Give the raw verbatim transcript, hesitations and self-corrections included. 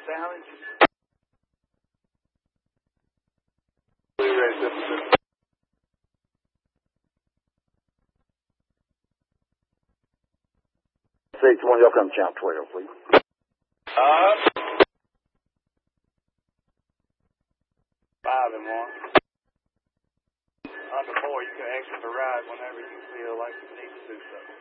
challenge. Six one, y'all come channel twelve, please. Uh, five and one. Under four, you can exit the ride whenever you feel like you need to do so.